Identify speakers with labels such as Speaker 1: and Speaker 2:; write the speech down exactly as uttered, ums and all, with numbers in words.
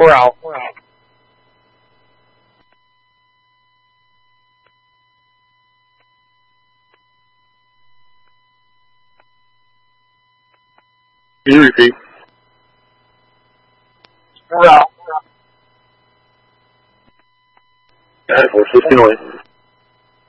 Speaker 1: We're out. Can you repeat? We're out. nine four sixty noise.